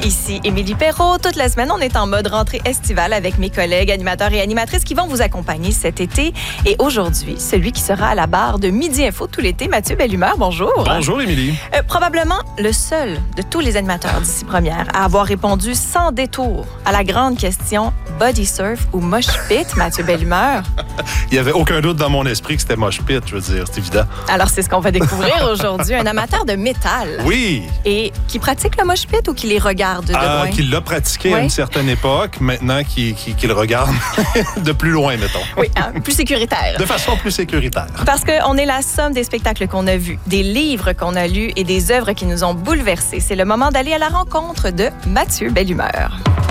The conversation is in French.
Ici Émilie Perrault. Toute la semaine, on est en mode rentrée estivale avec mes collègues animateurs et animatrices qui vont vous accompagner cet été. Et aujourd'hui, celui qui sera à la barre de Midi Info tout l'été, Mathieu Bellumeur. Bonjour. Bonjour, Émilie. Probablement le seul de tous les animateurs d'ici Première à avoir répondu sans détour à la grande question body surf ou mosh pit, Mathieu Bellumeur. Il n'y avait aucun doute dans mon esprit que c'était mosh pit, je veux dire, c'est évident. Alors, c'est ce qu'on va découvrir aujourd'hui. Un amateur de métal. Oui. Et qui pratique le mosh pit ou qui les regarde de loin? Qui l'a pratiqué à une certaine époque, maintenant qu'il le regarde de plus loin, mettons. Oui, plus sécuritaire. De façon plus sécuritaire. Parce qu'on est la somme des spectacles qu'on a vus, des livres qu'on a lus et des œuvres qui nous ont bouleversés. C'est le moment d'aller à la rencontre de Mathieu Bellumeur.